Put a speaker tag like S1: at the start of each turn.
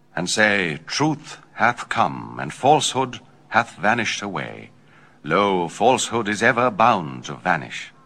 S1: and say, Truth hath come, and falsehood hath vanished away. Lo, falsehood is ever bound to vanish.